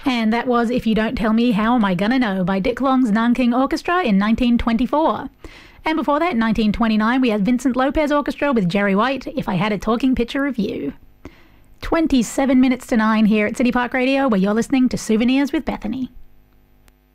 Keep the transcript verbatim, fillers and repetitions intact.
And that was If You Don't Tell Me, How Am I Gonna Know by Dick Long's Nanking Orchestra in nineteen twenty-four. And before that, in nineteen twenty-nine, we had Vincent Lopez Orchestra with Jerry White, If I Had a Talking Picture of You. twenty-seven minutes to nine here at City Park Radio, where you're listening to Souvenirs with Bethany.